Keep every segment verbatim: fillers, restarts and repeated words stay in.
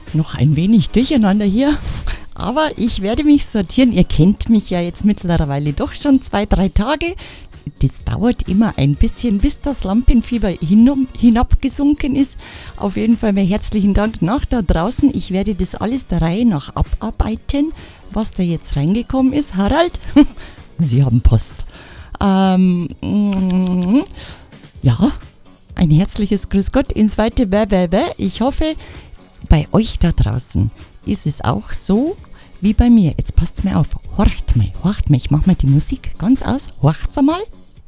noch ein wenig durcheinander hier. Aber ich werde mich sortieren. Ihr kennt mich ja jetzt mittlerweile doch schon zwei, drei Tage. Das dauert immer ein bisschen, bis das Lampenfieber hin, hinabgesunken ist. Auf jeden Fall mal herzlichen Dank nach da draußen. Ich werde das alles der Reihe nach abarbeiten, was da jetzt reingekommen ist. Harald, Sie haben Post. Ähm, ja, ein herzliches Grüß Gott ins weite Wä-Wä-Wä. Ich hoffe, bei euch da draußen ist es auch so wie bei mir. Jetzt passt's mir auf. Horcht mal, horcht mal. Ich mach mal die Musik ganz aus. Horcht's einmal.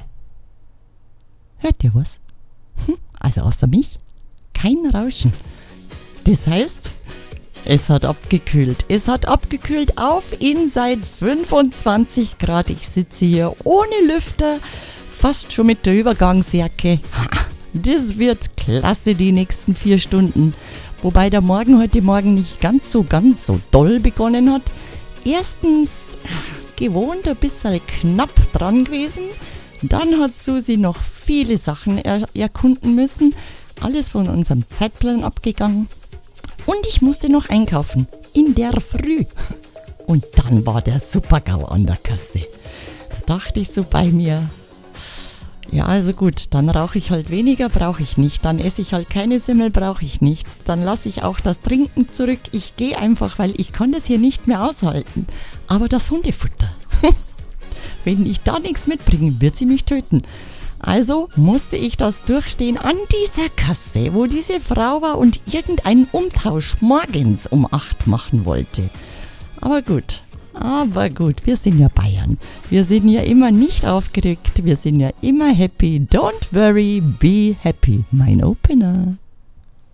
Hört ihr was? Hm, also außer mich kein Rauschen. Das heißt, es hat abgekühlt. Es hat abgekühlt auf Inside fünfundzwanzig Grad. Ich sitze hier ohne Lüfter, fast schon mit der Übergangsjacke. Das wird klasse die nächsten vier Stunden. Wobei der Morgen heute Morgen nicht ganz so, ganz so doll begonnen hat. Erstens gewohnt ein bisschen knapp dran gewesen. Dann hat Susi noch viele Sachen er- erkunden müssen. Alles von unserem Zeitplan abgegangen. Und ich musste noch einkaufen. In der Früh. Und dann war der Super-GAU an der Kasse. Da dachte ich so bei mir, ja, also gut, dann rauche ich halt weniger, brauche ich nicht. Dann esse ich halt keine Semmel, brauche ich nicht. Dann lasse ich auch das Trinken zurück. Ich gehe einfach, weil ich kann das hier nicht mehr aushalten. Aber das Hundefutter, wenn ich da nichts mitbringe, wird sie mich töten. Also musste ich das durchstehen an dieser Kasse, wo diese Frau war und irgendeinen Umtausch morgens um acht machen wollte. Aber gut. Aber gut, wir sind ja Bayern. Wir sind ja immer nicht aufgeregt. Wir sind ja immer happy. Don't worry, be happy. Mein Opener.